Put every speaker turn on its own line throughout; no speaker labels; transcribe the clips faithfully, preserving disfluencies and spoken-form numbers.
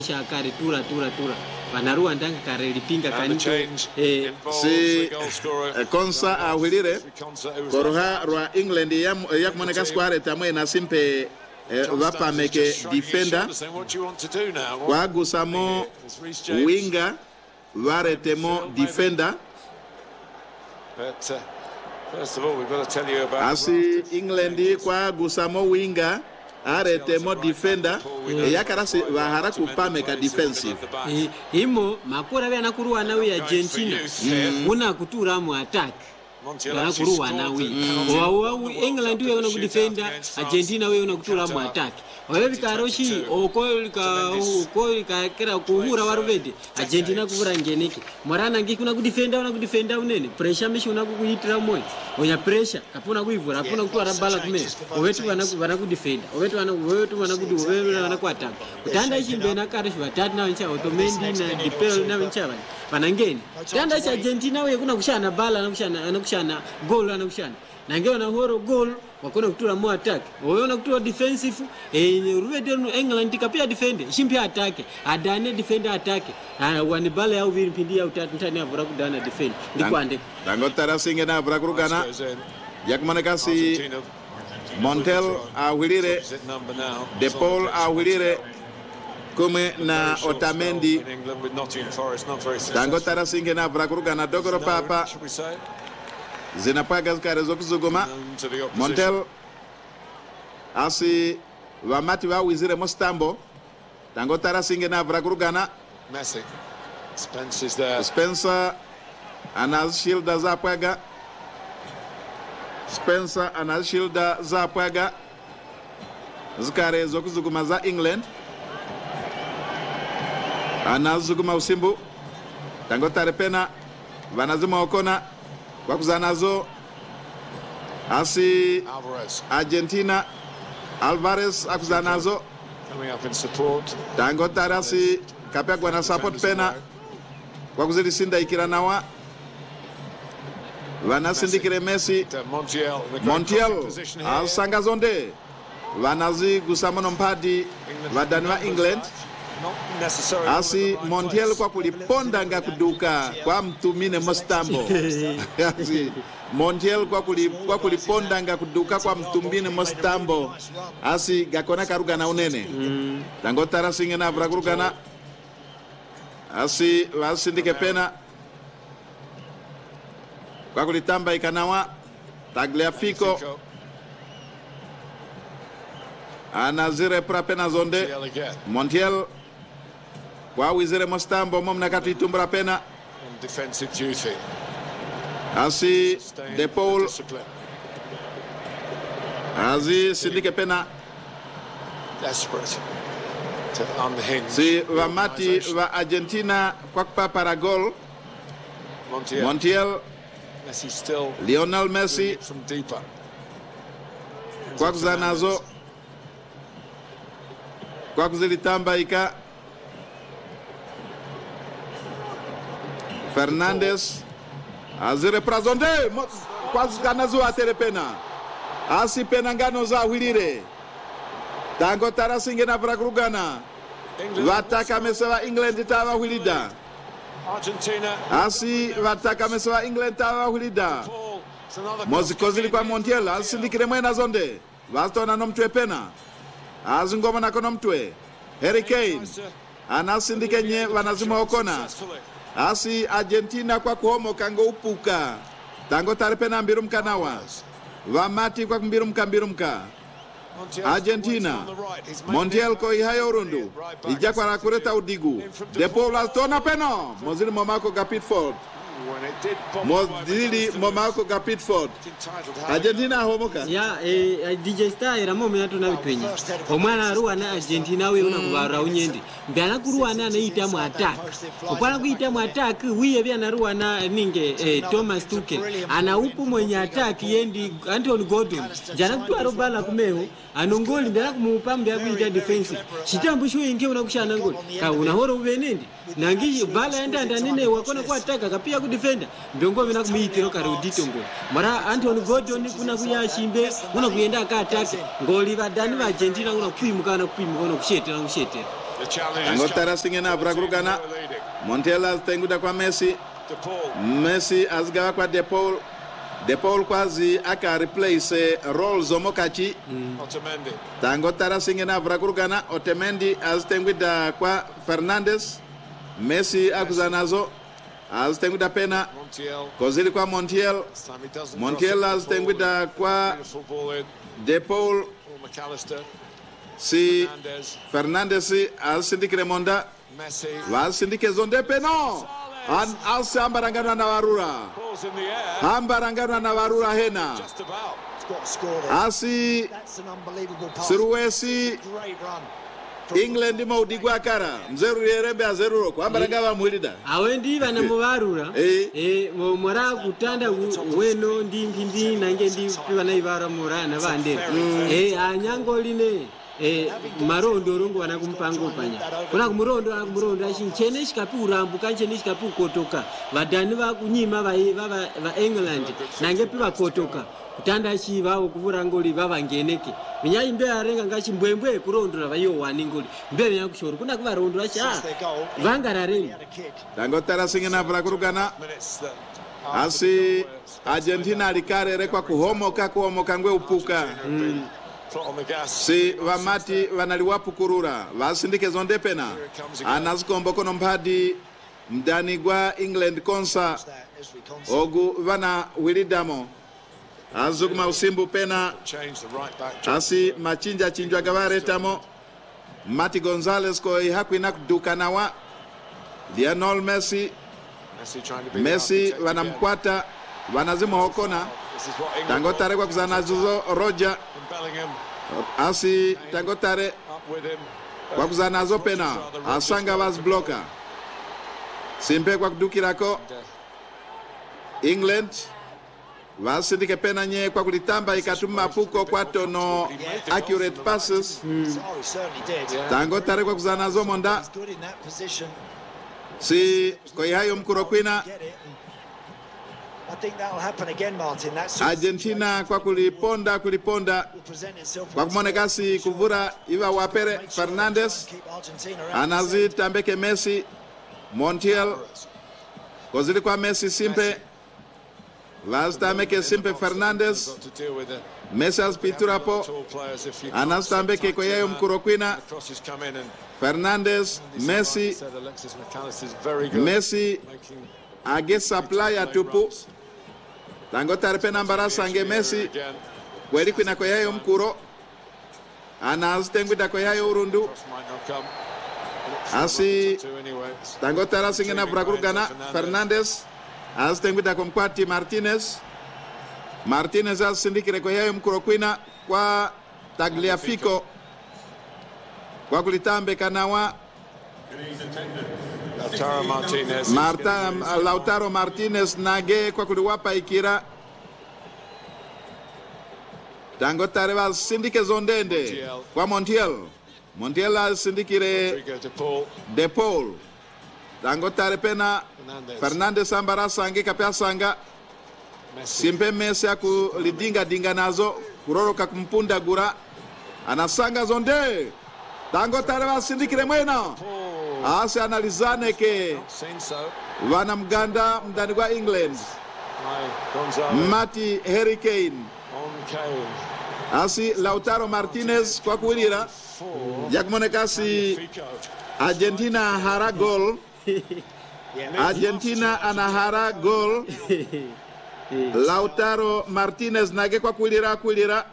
shakari tura tura tura vanaruwa ndanga kare lipinga kanito
eh si konsa awilire korha rwa England ya yakmoneka square tamwe na simpe vapa meke defender kwa gusamo winger varetemo defender.
But uh, first of all, we've got to tell you about
asi England kwa gusamo winger aretemo defender yakarasi bahara kupame ka defensive
imo makora bana kuruwa nawe Argentina una kutura mu attack bana kuruwa nawe wa England wewe una kudefender Argentina wewe una kutura mu attack wewe bikaroshi okolika okolika kera kuhura waruvede Argentina kuvura ngeneke morana ngiki una kudefender una kudefender unene pressure mishi una kuitira moyo onya pressure kapona kuivura apona kutwara bala kumene owetu bana bana kudefender owetu bana owetu bana kudu owetu bana kuattack kutanda ichimbe na kare shivatatu na ncha Otamendi na Dipel na ncha bana panangeni tanda cha Argentina wewe kuna kushana bala na kushana anakushana goal na kushana na ngeo na horo goal wakona kutura mo attack wewe una kutura defensive eh ruwede England kapia defend shimpi attack adane defender attack ana wani bala ya uviri pindi ya utatu ntani avura kudana defend ndikwande
dangotara singe na avura kurugana yakmanakasi Montiel awilire De Paul awilire kume na Otamendi dangotara singe na avura kurugana dogoro papa zinapaga zikare zokuzuguma Montiel asi vamati vawizire mostambo dangotara singe na avura kurugana
Messi. Spence is there.
Spencer anazishilda zapwaga Spencer anazishilda zapwaga zikare zokuzuguma za England anazuguma usimbu dangotare pena vanazima okona wakuzanazo asi
Alvarez
Argentina Alvarez akuzanazo
coming up in support.
dangotare asi kapegwa na support pena kwa kuzidi sinda ikiranawa vanasindikire Messi
Montiel,
Montiel alsanga zonde vanazi gusamono mpadi vadani wa England asi Montiel kwa kuliponda nga kuduka kwa mtumine mostambo asi Montiel kwa kuli kwa kuliponda nga kuduka kwa mtumine mostambo asi gakona karuga na unene mm. dangotara singe na vragurugana asi vasindike pena kwa kulitamba ikanawa Tagliafico anazire pra pena zonde Montiel kwa wizire mostambo momna katu itumbra pena
defensive duty
asi De Paul azi sindike pena
desperate to unhinge
si vamati va Argentina kwa kupapara gol
Montiel.
Montiel
Messi still
Lionel Messi
from deeper
kwa kuzanazo kwa kuzilitamba ika Fernandes azire prazonde kwa kuzanazo atere pena asi pena ngano za wilire tango tarasinge na vragurugana vataka mesewa England tawa wilida
Argentina
asi vataka mesewa England tawa wilida mozikozili kwa Montiel asindikire mwena zonde vatona nomtwe pena azingoma nako nomtwe Harry Kane anasindike nye vanazima okona asi Argentina kwa kuhomo kango upuka tango tare pena mbiru mkanawa vamati kwa mbiru mka mbiru mka Argentina Montiel ko ihayo rundu ijakwa la kureta udigu De Paul altona peno mozili momako ga Pickford mozili momako ga Pickford Argentina homoka
ya eh, D J Star era momo yatona bitwenye omwana aruwa na Argentina we una kubara unyende mbana kuruwa na anaita mu attack opana kuita mu attack wiye bya naruwa na ninge eh, Thomas Tuchel ana upu mwenye attack yendi Anthony Gordon jana kutwaro bala kumeho anongoli ndara kumupamba yakuita defensive chitambo shwe inge unakushana ngoli ka unahoro ubenendi nangi bala enda ndanene wakona kwa attack kapia ku defender ndongo bina kumitiro karudito ngoli mara Anthony Gordon kuna kuyashimbe una kuyenda ka attack ngoli badani ba Argentina una kuimuka na kuimuka na kushetera kushetera
Angotara singena vrakurukana. Montiel azitenguda kwa Messi. Messi azgawa kwa De Paul. De Paul kwazi aka replace role zomokachi. Mm. Tangotara singena vrakurukana. Otamendi azitenguda kwa Fernandes. Messi akuzanazo. Azitenguda pena. Kozili kwa Montiel. Montiel azitenguda kwa De Paul. Si Fernandes azindikire monda. Wazindike zonde peno. An alse ambarangana na warura. Ambarangana na warura hena. Asi Siruwesi England maudigwa kara. Mzeru yerembe azeru roko. Ambarangana mwilida.
Awendi bana mubarura. Eh eh mora kutanda weno ndingi ndi nange ndi bana ibara mora na bande. Eh anyango line eh marondo rongo wana kumpango panya kuna kumurondo ana kumurondo achinchene shikapi urambuka nchene shikapi ukotoka vadani va kunyima va va va England nange piva kotoka kutanda chi vavo kuvura ngoli vava ngeneke minyayi mbe arenga ngachi mbwembwe kurondora vayo wani ngoli mbe yakushoro kuna kuvarondora cha vangara renga
Dangotara singena vrakurukana. Asi Argentina alikare rekwa kuhomoka kuhomoka ngwe upuka. Mm. Si vamati vanaliwapu kurura vasindike zonde pena anazikombo kono mphadi mdani gwa England konsa ogu vana wilidamo azuguma usimbu pena asi machinja chinjwa gavaretamo Mati Gonzalez ko ihakwina kudukanawa Lionel Messi Messi vanamkwata vanazima hokona Tangotare kwa kuzana zuzo Roger Asi Tangotare kwa kuzana zo pena asanga was blocker simpe kwa kudukirako England vasindike pena nye kwa kulitamba ikatuma puko kwa tono accurate passes. mm. Tangotare kwa kuzana zo monda si kwa ihayo mkurokwina
I think that will happen again, Martin. That's
Argentina kwa kuliponda kuliponda kwa kumonekasi kuvura iva wapere Fernandes anazitambeke Messi Montiel kozili kwa Messi simpe vastameke simpe Fernandes Messi azpiturapo anastambeke kwa yayo mkurokwina Fernandes Messi Messi age supply atupu Tangotare pena mbarasa ange Messi kweli kwina kwa yayo mkuro anazitenguida kwa yayo urundu asi Tangotara singena vrakurugana Fernandes azitenguida kwa mkwati Martinez Martinez azindikire kwa yayo mkuro kwina kwa Tagliafico kwa kulitambe kanawa
Lautaro Martinez.
Marta, Lautaro Martinez nage kwa kuliwapa ikira. Tangotare va sindike zondende kwa Montiel. Montiel sindikire
De Paul.
De Paul. Tangotare pena Fernandes, Fernandes ambarasa ange kapya sanga. Messi. Simpe Messi aku lidinga dinga nazo kuroroka kumpunda gura. Anasanga zonde. Tangotare va sindikire mwena. Asi analizane ke wana mganda mdani kwa England Mati Harry Kane asi Lautaro Martinez kwa kuwirira yakumonekasi Argentina hara gol Argentina anahara gol Lautaro Martinez nage kwa kuwirira kuwirira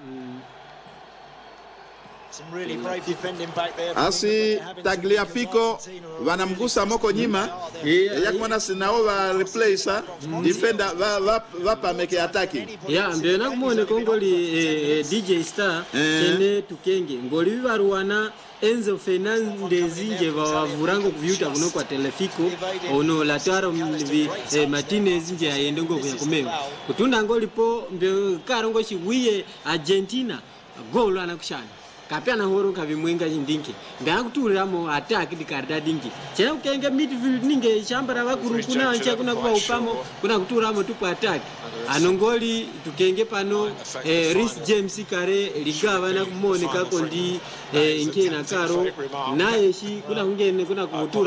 asi Tagliafico vanamgusa moko nyima yakumona sinao va replace defender va va va pa meke attacking
ya mbena kumone kongoli eh, D J Star kene tukenge ngoli vivaruwana Enzo Fernandez nje vavurango kuvyuta kuno kwa Tagliafico ono Lautaro eh, Martinez nje ayende ngo kuyakumewa kutunda ngoli po mbe karongo chiwiye Argentina goal anakushana kapena horo kavimwenga chindingi ndakuturamo attack dikarda dingi chena ukenge midfield ninge chambara vakuru kuna ancha kuna kwa upamo kuna kuturamo tupo attack anongoli tukenge pano eh, Reece James kare ligava na kumoneka kondi eh, inke na karo naye shi kuna kungene kuna kutura